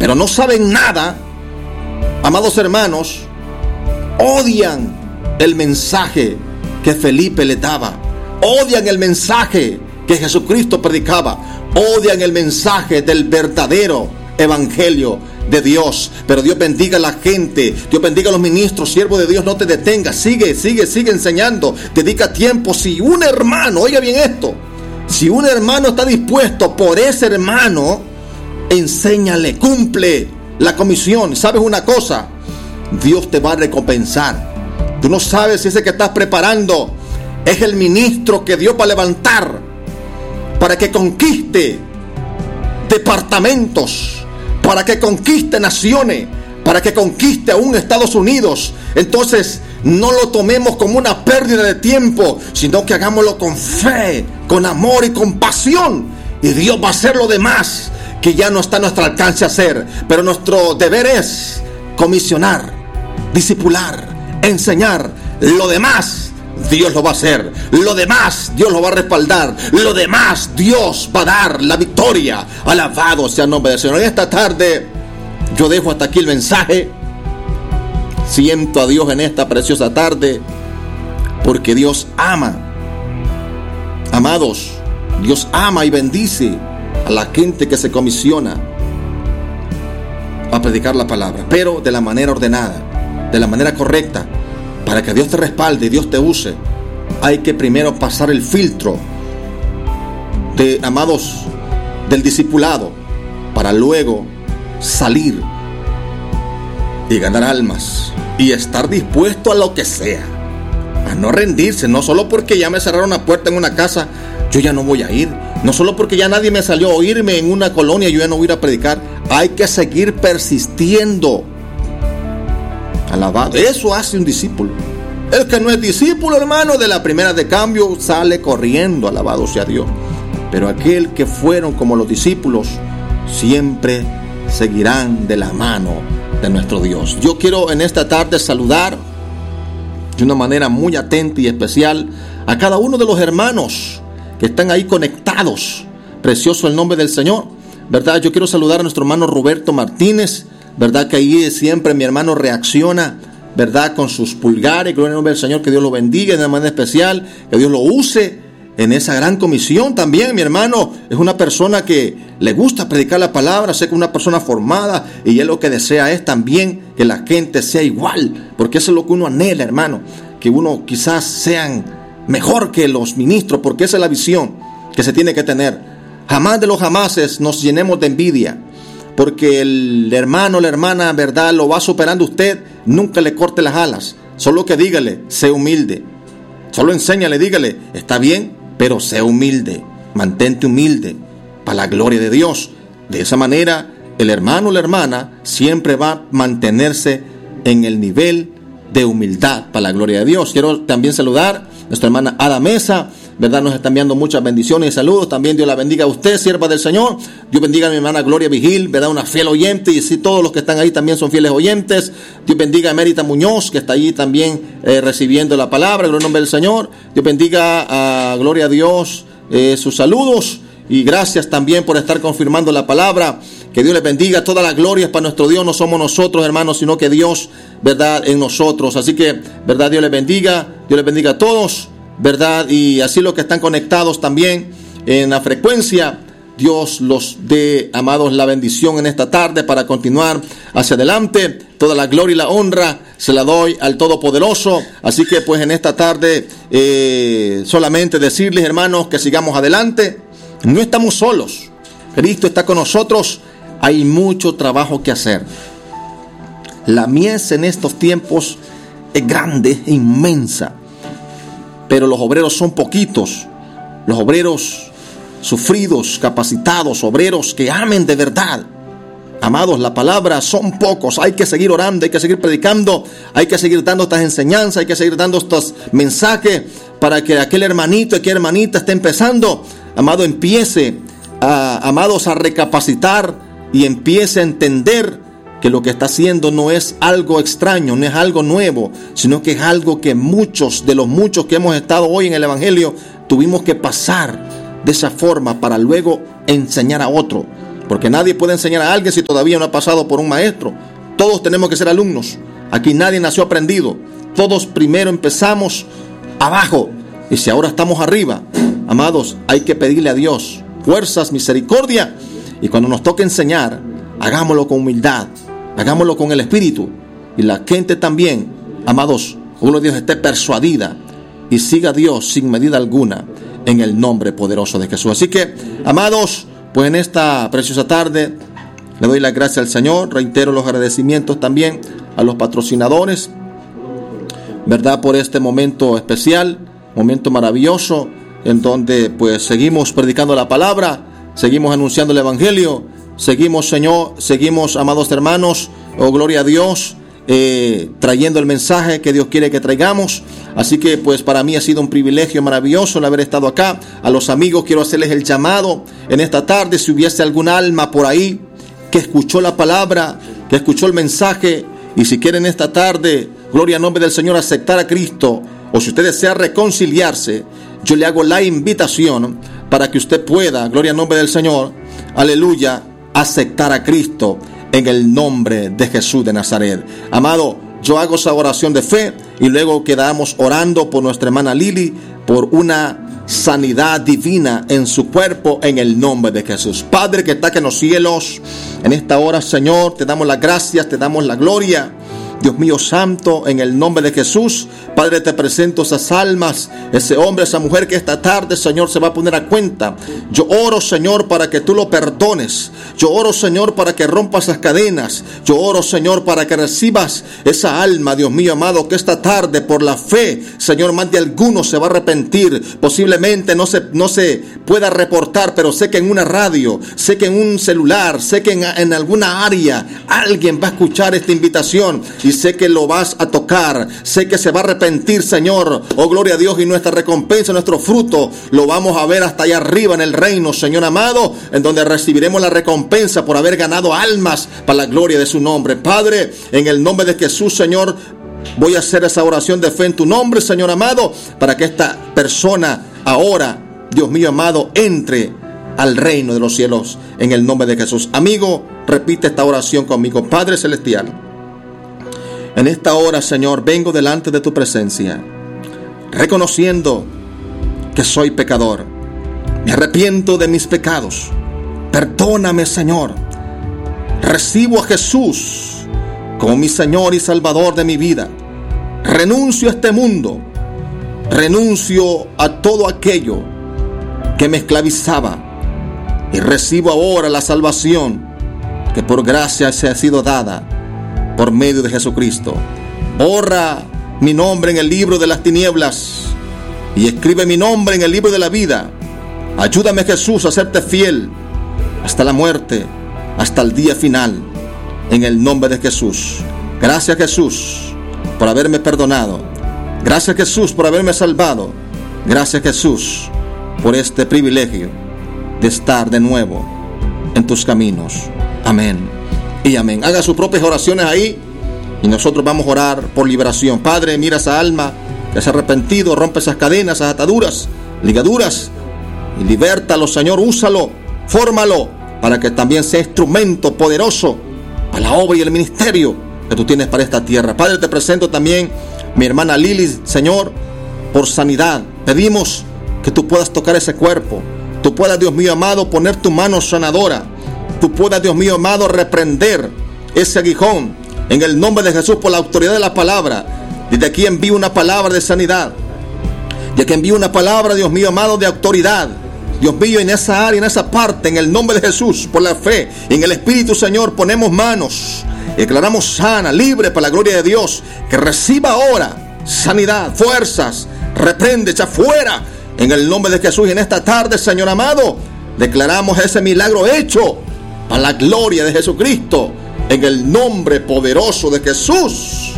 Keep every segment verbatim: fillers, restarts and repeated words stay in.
pero no saben nada, amados hermanos, odian el mensaje que Felipe les daba, odian el mensaje que Jesucristo predicaba, odian el mensaje del verdadero evangelio de Dios. Pero Dios bendiga a la gente, Dios bendiga a los ministros, siervo de Dios, no te detengas, sigue, sigue, sigue enseñando, dedica tiempo. Si un hermano, oiga bien esto, si un hermano está dispuesto por ese hermano, enséñale, cumple la comisión. ¿Sabes una cosa? Dios te va a recompensar. Tú no sabes si ese que estás preparando es el ministro que Dios va a levantar para que conquiste departamentos, para que conquiste naciones, para que conquiste aún Estados Unidos. Entonces no lo tomemos como una pérdida de tiempo, sino que hagámoslo con fe, con amor y con pasión, y Dios va a hacer lo demás que ya no está a nuestro alcance hacer. Pero nuestro deber es comisionar, discipular, enseñar. Lo demás Dios lo va a hacer, lo demás Dios lo va a respaldar, lo demás Dios va a dar la victoria. Alabado sea el nombre del Señor. En esta tarde yo dejo hasta aquí el mensaje. Siento a Dios en esta preciosa tarde, porque Dios ama, amados, Dios ama y bendice a la gente que se comisiona a predicar la palabra, pero de la manera ordenada, de la manera correcta. Para que Dios te respalde y Dios te use, hay que primero pasar el filtro de, amados, del discipulado, para luego salir y ganar almas y estar dispuesto a lo que sea, a no rendirse. No solo porque ya me cerraron una puerta en una casa, yo ya no voy a ir. No solo porque ya nadie me salió a oírme en una colonia, yo ya no voy a ir a predicar. Hay que seguir persistiendo. Alabado. Eso hace un discípulo. El que no es discípulo, hermano, de la primera de cambio sale corriendo. Alabado sea Dios. Pero aquel que fueron como los discípulos siempre seguirán de la mano de nuestro Dios. Yo quiero en esta tarde saludar de una manera muy atenta y especial a cada uno de los hermanos que están ahí conectados. Precioso el nombre del Señor, ¿verdad? Yo quiero saludar a nuestro hermano Roberto Martínez, ¿verdad? Que ahí siempre mi hermano reacciona, ¿verdad? Con sus pulgares. Gloria al nombre del Señor, que Dios lo bendiga de una manera especial, que Dios lo use en esa gran comisión. También mi hermano es una persona que le gusta predicar la palabra, sé que es una persona formada, y él lo que desea es también que la gente sea igual, porque eso es lo que uno anhela, hermano, que uno quizás sean mejor que los ministros, porque esa es la visión que se tiene que tener. Jamás de los jamases nos llenemos de envidia, porque el hermano o la hermana, verdad, lo va superando usted. Nunca le corte las alas, solo que dígale, sé humilde. Solo enséñale, dígale, está bien, pero sé humilde, mantente humilde para la gloria de Dios. De esa manera el hermano o la hermana siempre va a mantenerse en el nivel de humildad para la gloria de Dios. Quiero también saludar a nuestra hermana Ada Mesa, ¿verdad? Nos está enviando muchas bendiciones y saludos. También Dios la bendiga a usted, sierva del Señor. Dios bendiga a mi hermana Gloria Vigil, ¿verdad? Una fiel oyente, y sí, todos los que están ahí también son fieles oyentes. Dios bendiga a Mérita Muñoz, que está allí también eh, recibiendo la palabra, en el nombre del Señor. Dios bendiga a Gloria a Dios, eh, sus saludos, y gracias también por estar confirmando la palabra. Que Dios les bendiga. Todas las glorias para nuestro Dios. No somos nosotros, hermanos, sino que Dios, ¿verdad?, en nosotros. Así que, ¿verdad?, Dios les bendiga. Dios les bendiga a todos, ¿verdad? Y así los que están conectados también en la frecuencia, Dios los dé, amados, la bendición en esta tarde para continuar hacia adelante. Toda la gloria y la honra se la doy al Todopoderoso. Así que pues en esta tarde eh, solamente decirles, hermanos, que sigamos adelante. No estamos solos, Cristo está con nosotros. Hay mucho trabajo que hacer. La mies en estos tiempos es grande, inmensa, pero los obreros son poquitos. Los obreros sufridos, capacitados, obreros que amen de verdad. Amados, la palabra son pocos. Hay que seguir orando, hay que seguir predicando, hay que seguir dando estas enseñanzas, hay que seguir dando estos mensajes para que aquel hermanito, aquella hermanita esté empezando, amado, empiece a, amados, a recapacitar y empiece a entender que lo que está haciendo no es algo extraño, no es algo nuevo, sino que es algo que muchos de los muchos que hemos estado hoy en el Evangelio tuvimos que pasar de esa forma para luego enseñar a otro, porque nadie puede enseñar a alguien si todavía no ha pasado por un maestro. Todos tenemos que ser alumnos. Aquí nadie nació aprendido. Todos primero empezamos abajo, y si ahora estamos arriba, amados, hay que pedirle a Dios fuerzas, misericordia, y cuando nos toque enseñar, hagámoslo con humildad, hagámoslo con el Espíritu, y la gente también, amados, uno de Dios esté persuadida y siga a Dios sin medida alguna, en el nombre poderoso de Jesús. Así que, amados, pues en esta preciosa tarde le doy las gracias al Señor. Reitero los agradecimientos también a los patrocinadores, ¿verdad?, por este momento especial, momento maravilloso, en donde pues seguimos predicando la palabra, seguimos anunciando el evangelio, seguimos, Señor, seguimos, amados hermanos, oh gloria a Dios, eh, trayendo el mensaje que Dios quiere que traigamos. Así que pues para mí ha sido un privilegio maravilloso el haber estado acá. A los amigos quiero hacerles el llamado en esta tarde, si hubiese algún alma por ahí que escuchó la palabra, que escuchó el mensaje, y si quieren esta tarde, gloria al nombre del Señor, aceptar a Cristo, o si usted desea reconciliarse, yo le hago la invitación para que usted pueda, gloria al nombre del Señor, aleluya, aceptar a Cristo en el nombre de Jesús de Nazaret. Amado, yo hago esa oración de fe y luego quedamos orando por nuestra hermana Lili, por una sanidad divina en su cuerpo en el nombre de Jesús. Padre que estás en los cielos, en esta hora, Señor, te damos las gracias, te damos la gloria. Dios mío santo, en el nombre de Jesús, Padre, te presento esas almas, ese hombre, esa mujer que esta tarde, Señor, se va a poner a cuenta. Yo oro, Señor, para que tú lo perdones. Yo oro, Señor, para que rompas las cadenas. Yo oro, Señor, para que recibas esa alma, Dios mío amado, que esta tarde, por la fe, Señor, más de alguno se va a arrepentir. Posiblemente no se, no se pueda reportar, pero sé que en una radio, sé que en un celular, sé que en, en alguna área alguien va a escuchar esta invitación. Y sé que lo vas a tocar, sé que se va a arrepentir, Señor. Oh, gloria a Dios, y nuestra recompensa, nuestro fruto, lo vamos a ver hasta allá arriba en el reino, Señor amado, en donde recibiremos la recompensa por haber ganado almas para la gloria de su nombre. Padre, en el nombre de Jesús, Señor, voy a hacer esa oración de fe en tu nombre, Señor amado, para que esta persona ahora, Dios mío amado, entre al reino de los cielos en el nombre de Jesús. Amigo, repite esta oración conmigo. Padre celestial, en esta hora, Señor, vengo delante de tu presencia, reconociendo que soy pecador. Me arrepiento de mis pecados. Perdóname, Señor. Recibo a Jesús como mi Señor y Salvador de mi vida. Renuncio a este mundo. Renuncio a todo aquello que me esclavizaba. Y recibo ahora la salvación que por gracia se ha sido dada por medio de Jesucristo. Borra mi nombre en el libro de las tinieblas y escribe mi nombre en el libro de la vida. Ayúdame, Jesús, a serte fiel hasta la muerte, hasta el día final, en el nombre de Jesús. Gracias, Jesús, por haberme perdonado. Gracias, Jesús, por haberme salvado. Gracias, Jesús, por este privilegio de estar de nuevo en tus caminos. Amén y amén. Haga sus propias oraciones ahí y nosotros vamos a orar por liberación. Padre, mira esa alma que se ha arrepentido, rompe esas cadenas, esas ataduras, ligaduras, y libértalo, Señor. Úsalo, fórmalo para que también sea instrumento poderoso para la obra y el ministerio que tú tienes para esta tierra. Padre, te presento también mi hermana Lili, Señor, por sanidad. Pedimos que tú puedas tocar ese cuerpo, tú puedas, Dios mío amado, poner tu mano sanadora. Tú puedas, Dios mío amado, reprender ese aguijón en el nombre de Jesús por la autoridad de la palabra. Desde aquí envío una palabra de sanidad. De aquí envío una palabra, Dios mío amado, de autoridad. Dios mío, en esa área, en esa parte, en el nombre de Jesús, por la fe, en el Espíritu, Señor, ponemos manos. Declaramos sana, libre para la gloria de Dios. Que reciba ahora sanidad, fuerzas. Reprende, echa fuera en el nombre de Jesús. Y en esta tarde, Señor amado, declaramos ese milagro hecho para la gloria de Jesucristo, en el nombre poderoso de Jesús.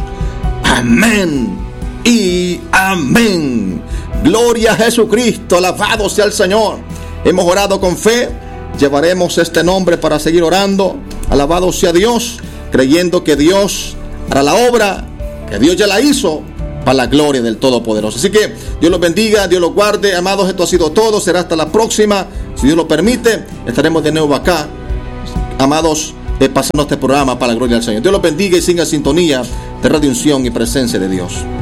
Amén y amén. Gloria a Jesucristo, alabado sea el Señor. Hemos orado con fe, llevaremos este nombre para seguir orando. Alabado sea Dios, creyendo que Dios hará la obra, que Dios ya la hizo, para la gloria del Todopoderoso. Así que Dios los bendiga, Dios los guarde. Amados, esto ha sido todo, será hasta la próxima. Si Dios lo permite, estaremos de nuevo acá, amados, eh, pasando este programa para la gloria del Señor. Dios los bendiga y siga en sintonía de Radio Unción y Presencia de Dios.